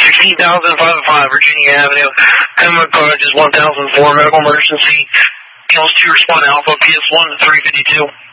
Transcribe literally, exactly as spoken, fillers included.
sixteen thousand five oh five Virginia Avenue. Hamlet Garage is one thousand four, medical emergency. Kills two respond Alpha, P S one to three fifty-two.